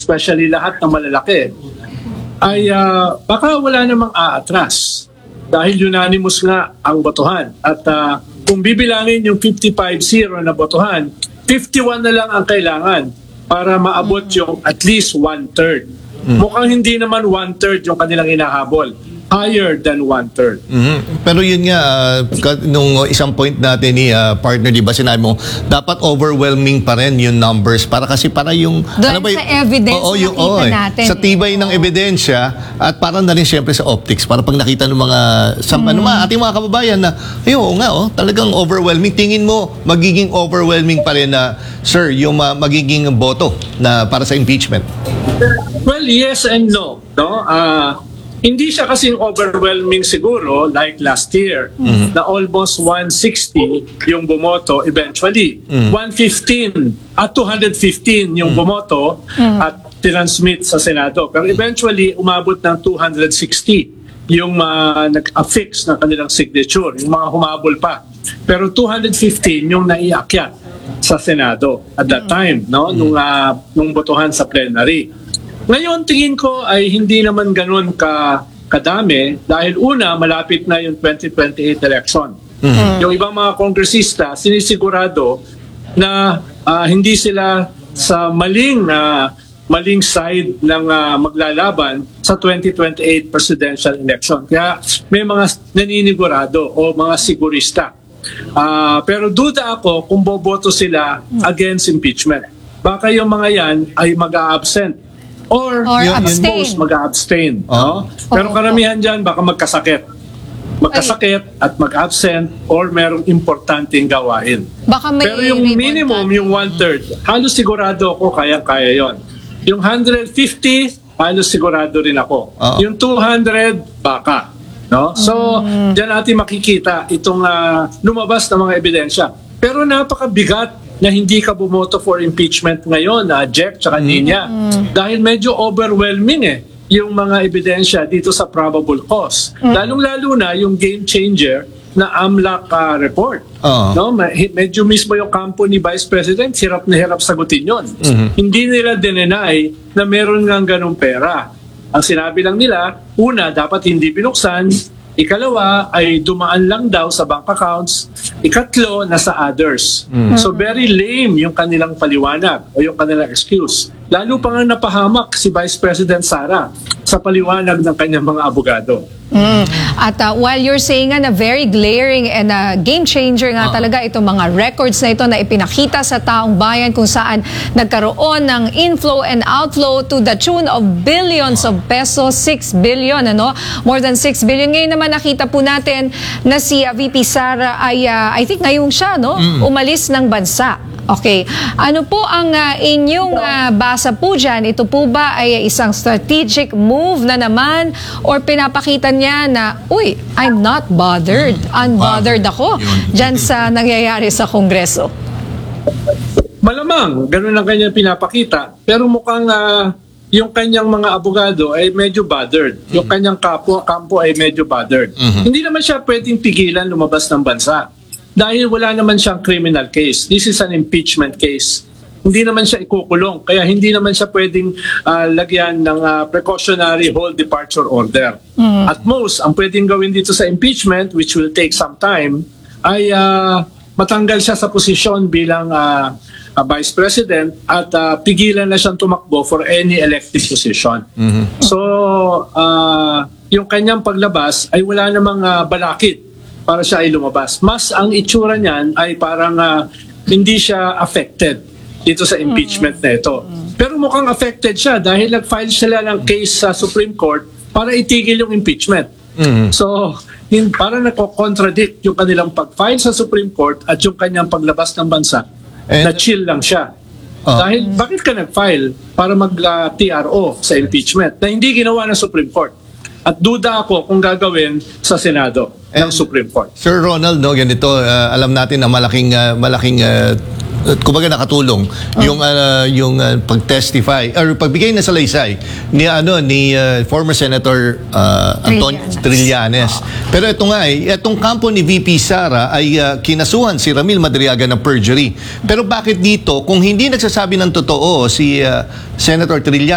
especially lahat ng malalaki, ay baka wala namang aatras. Dahil unanimous nga ang botohan. At kung bibilangin yung 55-0 na botohan, 51 na lang ang kailangan para maabot yung at least 1/3. Mukhang hindi naman 1/3 yung kanilang hinahabol. Higher than 1/3. Pero yun nga, nung isang point natin ni partner, di ba sinabi mo, dapat overwhelming pa rin yung numbers para kasi para yung... Doon sa evidence nakita natin. Sa tibay ng ebidensya at parang na rin siyempre sa optics para pag nakita ng mga ating mga kababayan na, oo nga, talagang overwhelming. Tingin mo, magiging overwhelming pa rin na, sir, yung magiging boto na para sa impeachment? Well, yes and no. Hindi siya kasing overwhelming siguro like last year na almost 160 yung bumoto eventually. 115 at 215 yung bumoto at transmit sa Senado. Pero eventually umabot ng 260 yung nag-affix ng kanilang signature, yung mga humabol pa. Pero 215 yung naiakyat sa Senado at that time, nung botohan sa plenary. Ngayon, tingin ko ay hindi naman ganun kadami dahil una, malapit na yung 2028 election. Yung ibang mga kongresista, sinisigurado na hindi sila sa maling side ng maglalaban sa 2028 presidential election. Kaya may mga naninigurado o mga sigurista. Pero duda ako kung boboto sila against impeachment. Baka yung mga yan ay mag-a-absent. Or abstain. Mag-abstain. Pero karamihan dyan baka magkasakit. At mag-absent or merong importanteng gawain. Baka may pero yung minimum, yung 1/3, halos sigurado ako kaya yon. Yung 150, halos sigurado rin ako. Yung 200, baka. So, dyan natin makikita itong lumabas na mga ebidensya. Pero napakabigat na hindi ka bumoto for impeachment ngayon, Jack tsaka Nina. Dahil medyo overwhelming yung mga ebidensya dito sa probable cause. Lalong-lalo na yung game changer na AMLAC report. Medyo mismo yung kampo ni Vice President, hirap na hirap sagutin yon. Hindi nila dinenay na meron nga ganong pera. Ang sinabi lang nila, una, dapat hindi binuksan. Ikalawa ay dumaan lang daw sa bank accounts. Ikatlo, nasa others. So very lame yung kanilang paliwanag o yung kanilang excuse. Lalo pa nga napahamak si Vice President Sara sa paliwanag ng kanyang mga abogado. At while you're saying na very glaring and game changer nga talaga itong mga records na ito na ipinakita sa taong bayan kung saan nagkaroon ng inflow and outflow to the tune of billions of pesos, 6 billion, more than 6 billion. Ngayon naman nakita po natin na si VP Sara ay I think ngayong siya umalis ng bansa. Okay. Ano po ang inyong basa po dyan? Ito po ba ay isang strategic move na naman or pinapakita niya na, uy, I'm not bothered. Unbothered ako dyan sa nangyayari sa Kongreso? Malamang, ganun ang kanyang pinapakita. Pero mukhang yung kanyang mga abogado ay medyo bothered. Yung kanyang kampo ay medyo bothered. Hindi naman siya pwedeng pigilan lumabas ng bansa. Dahil wala naman siyang criminal case. This is an impeachment case. Hindi naman siya ikukulong. Kaya hindi naman siya pwedeng lagyan ng precautionary hold departure order. At most, ang pwedeng gawin dito sa impeachment, which will take some time, ay matanggal siya sa posisyon bilang Vice President at pigilan na siyang tumakbo for any elective position. So, yung kanyang paglabas ay wala namang balakid para siya ay lumabas. Mas ang itsura niyan ay parang hindi siya affected dito sa impeachment na ito. Pero mukhang affected siya dahil nag-file sila ng case sa Supreme Court para itigil yung impeachment. So, parang nako-contradict yung kanilang pag-file sa Supreme Court at yung kanyang paglabas ng bansa. Na-chill lang siya. Dahil bakit ka nag-file para mag-TRO sa impeachment na hindi ginawa ng Supreme Court? At duda ako kung gagawin sa Senado ng Supreme Court. Sir Ronald, ganito, alam natin na malaking kumbaga nakatulong yung pag-testify or pagbigay na salaysay ni former Senator Antonio Trillanes. Pero ito nga itong kampo ni VP Sara ay kinasuhan si Ramil Madriaga ng perjury. Pero bakit dito kung hindi nagsasabi ng totoo si Senator Trillanes